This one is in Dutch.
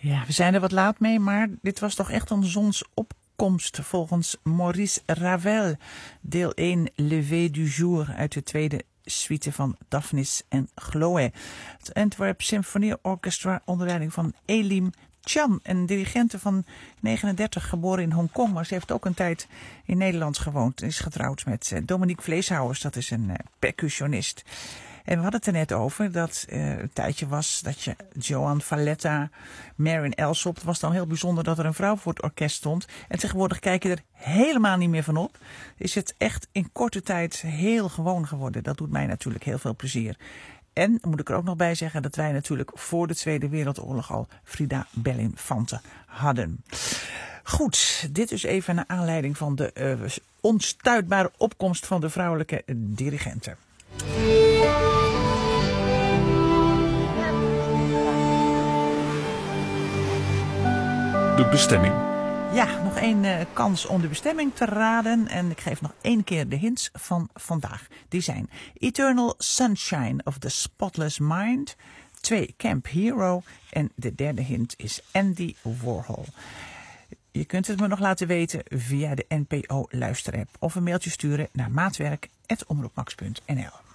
Ja, we zijn er wat laat mee, maar dit was toch echt een zonsopkomst volgens Maurice Ravel. Deel 1, Lever du Jour uit de tweede suite van Daphnis en Chloe. Het Antwerp Symphony Orchestra onder leiding van Elim Chan, een dirigente van 39, geboren in Hongkong, maar ze heeft ook een tijd in Nederland gewoond. Is getrouwd met Dominique Vleeshouwers, dat is een percussionist. En we hadden het er net over dat een tijdje was dat je Joan Valletta, Marion Alsop. Het was dan heel bijzonder dat er een vrouw voor het orkest stond. En tegenwoordig kijk je er helemaal niet meer van op. Is het echt in korte tijd heel gewoon geworden. Dat doet mij natuurlijk heel veel plezier. En moet ik er ook nog bij zeggen dat wij natuurlijk voor de Tweede Wereldoorlog al Frida Belinfante hadden. Goed, dit is even naar aanleiding van de onstuitbare opkomst van de vrouwelijke dirigenten. De bestemming. Ja, nog één kans om de bestemming te raden. En ik geef nog één keer de hints van vandaag. Die zijn Eternal Sunshine of the Spotless Mind. 2, Camp Hero. En de derde hint is Andy Warhol. Je kunt het me nog laten weten via de NPO luisterapp. Of een mailtje sturen naar maatwerk@omroepmax.nl.